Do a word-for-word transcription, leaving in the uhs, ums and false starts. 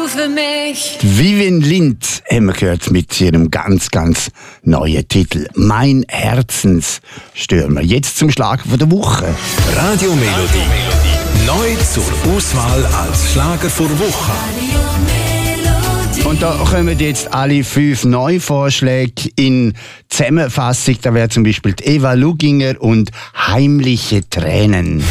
für mich. Vivian Lind haben wir gehört mit ihrem ganz, ganz neuen Titel «Mein Herzensstürmer». Jetzt zum Schlag von der Woche. Radio Melodie. Neu zur Auswahl als Schlager vor Woche. Und da kommen jetzt alle fünf Neuvorschläge in Zusammenfassung. Da wäre zum Beispiel die Eva Luginger und «Heimliche Tränen».